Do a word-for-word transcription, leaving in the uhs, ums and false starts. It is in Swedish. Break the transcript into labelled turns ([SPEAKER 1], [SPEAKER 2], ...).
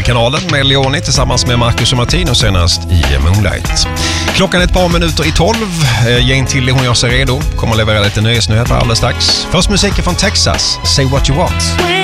[SPEAKER 1] kanalen med Leoni tillsammans med Marcus och Martino senast i Moonlight. Klockan är ett par minuter i tolv. Jane Tilly, hon gör sig redo. Kommer att leverera lite nöjesnyheter alldeles strax. Först musiken från Texas, Say What You Want.